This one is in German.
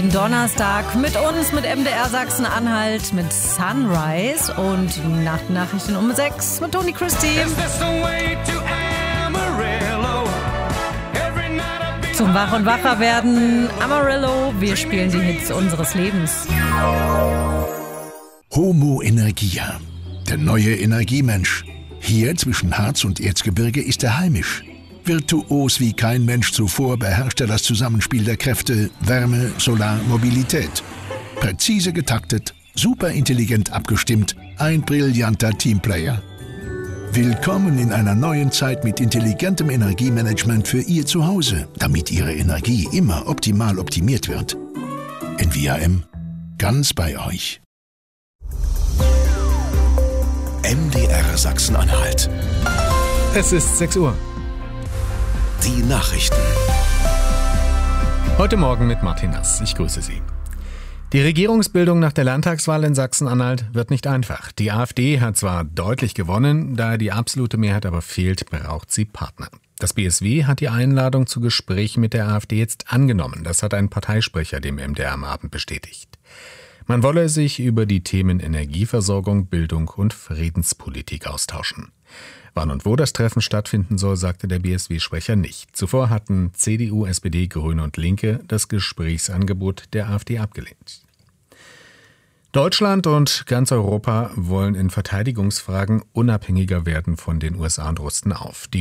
Donnerstag mit uns, mit MDR Sachsen-Anhalt, mit Sunrise und nach den Nachrichten um 6 mit Toni Christie. Zum Wach- und Wacher-werden Amarillo, wir spielen die Hits unseres Lebens. Homo Energia, der neue Energiemensch. Hier zwischen Harz und Erzgebirge ist er heimisch. Virtuos wie kein Mensch zuvor beherrscht er das Zusammenspiel der Kräfte Wärme, Solar, Mobilität. Präzise getaktet, superintelligent abgestimmt, ein brillanter Teamplayer. Willkommen in einer neuen Zeit mit intelligentem Energiemanagement für Ihr Zuhause, damit Ihre Energie immer optimal optimiert wird. NVAM, ganz bei euch. MDR Sachsen-Anhalt. Es ist 6 Uhr. Die Nachrichten. Heute Morgen mit Martin Nass. Ich grüße Sie. Die Regierungsbildung nach der Landtagswahl in Sachsen-Anhalt wird nicht einfach. Die AfD hat zwar deutlich gewonnen, da die absolute Mehrheit aber fehlt, braucht sie Partner. Das BSW hat die Einladung zu Gesprächen mit der AfD jetzt angenommen. Das hat ein Parteisprecher dem MDR am Abend bestätigt. Man wolle sich über die Themen Energieversorgung, Bildung und Friedenspolitik austauschen. Wann und wo das Treffen stattfinden soll, sagte der BSW-Sprecher nicht. Zuvor hatten CDU, SPD, Grüne und Linke das Gesprächsangebot der AfD abgelehnt. Deutschland und ganz Europa wollen in Verteidigungsfragen unabhängiger werden von den USA und rüsten auf. Die